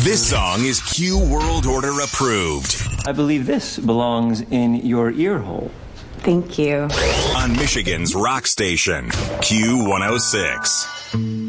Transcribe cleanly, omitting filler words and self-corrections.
This song is Q World Order approved. I believe this belongs in your ear hole. Thank you. On Michigan's rock station, Q106.